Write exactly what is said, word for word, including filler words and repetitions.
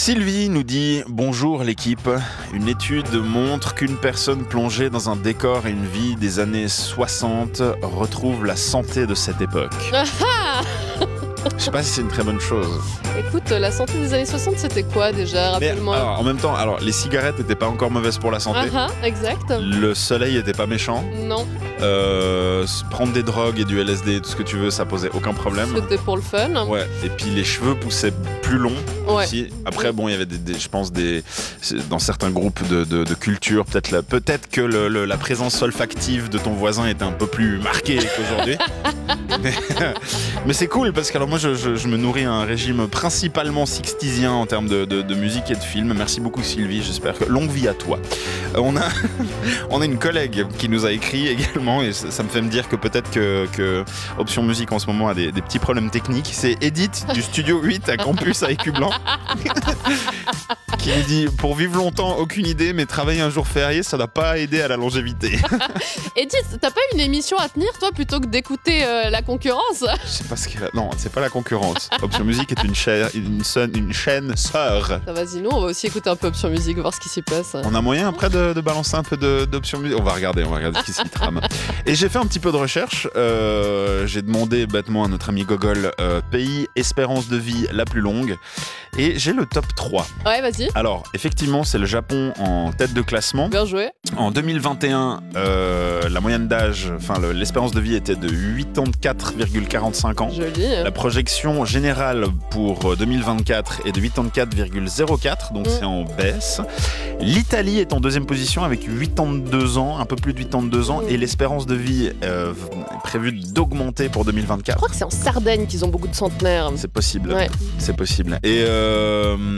Sylvie nous dit « Bonjour l'équipe, une étude montre qu'une personne plongée dans un décor et une vie des années soixante retrouve la santé de cette époque. » Je sais pas si c'est une très bonne chose. Écoute, la santé des années soixante, c'était quoi déjà? Rappelle-moi. Mais, alors, en même temps, alors, les cigarettes n'étaient pas encore mauvaises pour la santé. Ah ah, exact. Le soleil n'était pas méchant. Non. Euh, prendre des drogues et du L S D, tout ce que tu veux, ça posait aucun problème. C'était pour le fun. Ouais. Et puis les cheveux poussaient plus longs ouais. aussi. Après, bon, il y avait des, des, je pense des dans certains groupes de, de, de culture, peut-être la, peut-être que le, le, la présence olfactive de ton voisin était un peu plus marquée qu'aujourd'hui. mais, mais c'est cool parce que alors moi je, je, je me nourris un régime principalement sixtiesien en termes de, de, de musique et de films. Merci beaucoup Sylvie, j'espère que longue vie à toi. Euh, on a on a une collègue qui nous a écrit également et ça, ça me fait me dire que peut-être que, que Option Musique en ce moment a des, des petits problèmes techniques. C'est Edith du Studio huit à Campus à Écublanc qui nous dit « Pour vivre longtemps, aucune idée, mais travailler un jour férié, ça n'a pas aidé à la longévité. » Edith, t'as pas une émission à tenir, toi, plutôt que d'écouter euh, la concurrence? Je sais pas ce qu'elle a... Non, c'est pas la concurrence. Option Musique est une, cha... une, son... une chaîne sœur. Ça vas-y, nous, on va aussi écouter un peu Option Musique, voir ce qui s'y passe. On a moyen après de, de balancer un peu de, d'Option Musique. On va regarder, on va regarder ce qui s'y trame. Et j'ai fait un petit peu de recherche. Euh, j'ai demandé bêtement à notre ami Gogol euh, pays espérance de vie la plus longue. Et j'ai le top trois. Ouais, vas-y. Alors, effectivement, c'est le Japon en tête de classement. Bien joué. En deux mille vingt et un, euh, la moyenne d'âge, enfin le, l'espérance de vie était de quatre-vingt-quatre virgule quarante-cinq ans. Joli. La projection générale pour deux mille vingt-quatre est de quatre-vingt-quatre virgule zéro quatre, donc mmh. c'est en baisse. L'Italie est en deuxième position avec quatre-vingt-deux ans, un peu plus de quatre-vingt-deux ans, mmh. et l'espérance de vie euh, est prévue d'augmenter pour deux mille vingt-quatre. Je crois que c'est en Sardaigne qu'ils ont beaucoup de centenaires. C'est possible, ouais. c'est possible. Et euh,